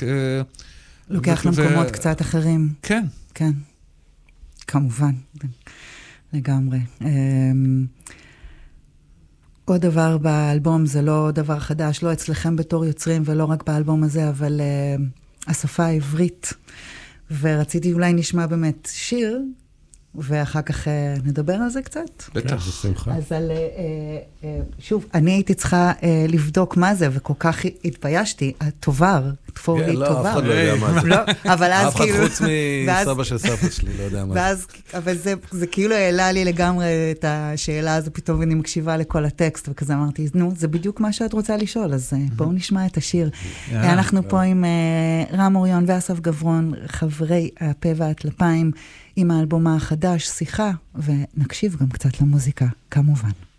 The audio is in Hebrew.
לוקח למקומות קצת אחרים. כן. כן, כמובן, לגמרי. עוד דבר באלבום, זה לא דבר חדש, לא אצלכם בתור יוצרים ולא רק באלבום הזה, אבל השפה העברית. ורציתי אולי נשמע באמת שיר, ואחר כך נדבר על זה קצת. בטח. בשמחה. אז שוב, אני הייתי צריכה לבדוק מה זה, וכל כך התביישתי, התובר, תפור לי תובר. לא, אף אחד לא יודע מה זה. לא, אבל אז אף אחד כאילו... חוץ מסבא של סבתא שלי, לא יודע מה זה. אבל זה כאילו העלה לי לגמרי את השאלה הזו, פתאום אני מקשיבה לכל הטקסט, וכזה אמרתי, נו, זה בדיוק מה שאת רוצה לשאול, אז בואו נשמע את השיר. אנחנו פה עם רם אוריון ואסף גברון, חברי הפה והטלפיים, עם האלבום החדש, שיחה, ונקשיב גם קצת למוזיקה, כמובן.